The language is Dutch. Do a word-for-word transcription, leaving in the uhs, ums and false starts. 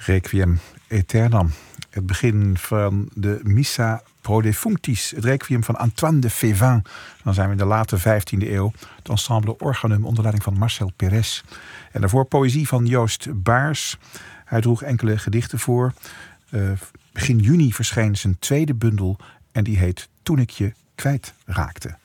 Requiem Aeternam. Het begin van de Missa Pro Defunctis. Het requiem van Antoine de Févin. Dan zijn we in de late vijftiende eeuw. Het ensemble Organum onder leiding van Marcel Perez. En daarvoor poëzie van Joost Baars. Hij droeg enkele gedichten voor. Uh, begin juni verscheen zijn tweede bundel. En die heet Toen ik je kwijt raakte.